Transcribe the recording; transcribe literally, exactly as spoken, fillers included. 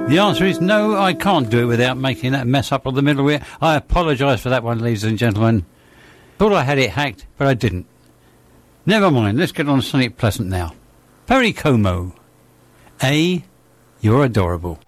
The answer is no, I can't do it without making that mess up on the middle of it. I apologise for that one, ladies and gentlemen. Thought I had it hacked, but I didn't. Never mind, let's get on to something pleasant now. Perry Como. A, you're adorable.